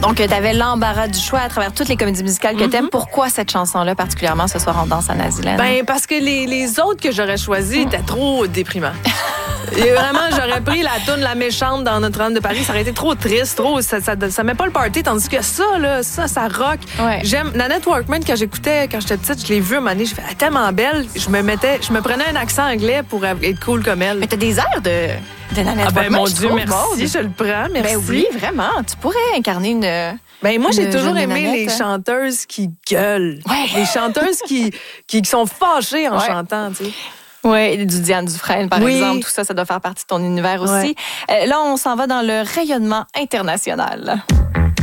Donc, tu avais l'embarras du choix à travers toutes les comédies musicales que t'aimes. Pourquoi cette chanson-là, particulièrement ce soir, on danse à Naziland? Parce que les autres que j'aurais choisies étaient trop déprimants. Et vraiment, j'aurais pris la toune La Méchante dans Notre-Dame de Paris. Ça aurait été trop triste, ça met pas le party. Tandis que ça rock. Ouais. J'aime Nanette Workman, quand j'écoutais, quand j'étais petite, je l'ai vue un moment donné, je fais, elle est tellement belle. Je me prenais un accent anglais pour être cool comme elle. Mais t'as des airs de Nanette Workman, mon je Dieu, trouve, merci, Maude. je le prends, merci. Ben oui, vraiment. Tu pourrais incarner une... Moi, j'ai toujours jeune aimé Nanette, les chanteuses qui gueulent. Ouais. Les chanteuses qui sont fâchées en chantant, tu sais. Oui, du Diane Dufresne, par Oui. exemple. Tout ça, ça doit faire partie de ton univers aussi. Là, on s'en va dans le rayonnement international.